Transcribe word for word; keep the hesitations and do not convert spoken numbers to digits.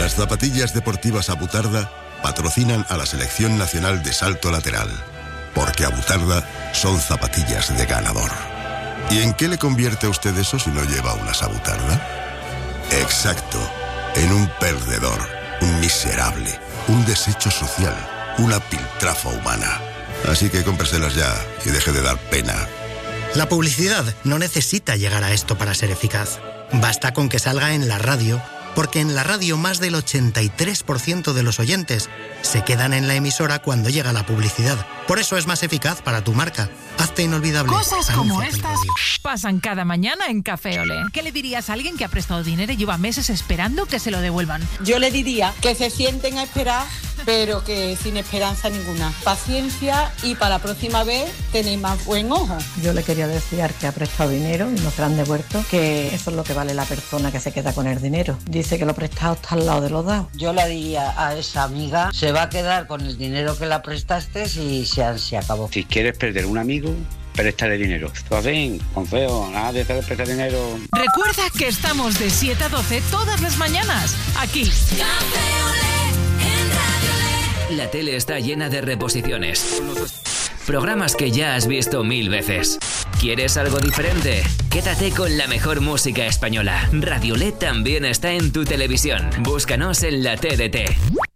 Las zapatillas deportivas Abutarda patrocinan a la Selección Nacional de Salto Lateral, porque Abutarda son zapatillas de ganador. ¿Y en qué le convierte a usted eso si no lleva unas Abutarda? Exacto, en un perdedor, un miserable, un desecho social, una piltrafa humana. Así que cómpreselas ya y deje de dar pena. La publicidad no necesita llegar a esto para ser eficaz. Basta con que salga en la radio, porque en la radio más del ochenta y tres por ciento de los oyentes se quedan en la emisora cuando llega la publicidad. Por eso es más eficaz para tu marca. Hazte inolvidable. Cosas como estas pasan cada mañana en Café Olé. ¿Qué le dirías a alguien que ha prestado dinero y lleva meses esperando que se lo devuelvan? Yo le diría que se sienten a esperar, pero que sin esperanza ninguna. Paciencia y para la próxima vez tenéis más buen ojo. Yo le quería decir al que ha prestado dinero y no se lo han devuelto, que eso es lo que vale la persona que se queda con el dinero. Dice que lo prestado está al lado de lo dado. Yo le diría a esa amiga, se va a quedar con el dinero que la prestaste y se, se acabó. Si quieres perder un amigo, préstale dinero. Esto así, con feo, nada de prestar dinero. Recuerda que estamos de siete a doce todas las mañanas, aquí. Café Olé en Radio Olé. La tele está llena de reposiciones. Programas que ya has visto mil veces. ¿Quieres algo diferente? Quédate con la mejor música española. Radio Olé también está en tu televisión. Búscanos en la T D T.